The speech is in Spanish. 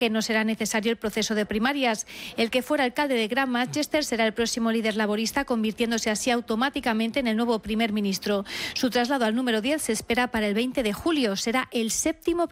que no será necesario el proceso de primarias. El que fuera alcalde de Gran Manchester será el próximo líder laborista, convirtiéndose así automáticamente en el nuevo primer ministro. Su traslado al número 10 se espera para el 20 de julio. Será el séptimo